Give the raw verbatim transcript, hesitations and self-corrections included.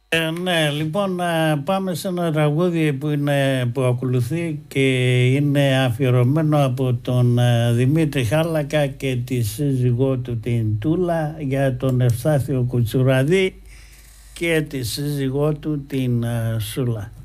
Ε, ναι, λοιπόν, ε, πάμε σε ένα τραγούδι που, είναι, που ακολουθεί και είναι αφιερωμένο από τον ε, Δημήτρη Χάλακα και τη σύζυγό του την Τούλα, για τον Ευστάθιο Κουτσουραδί και τη σύζυγό του την ε, Σούλα.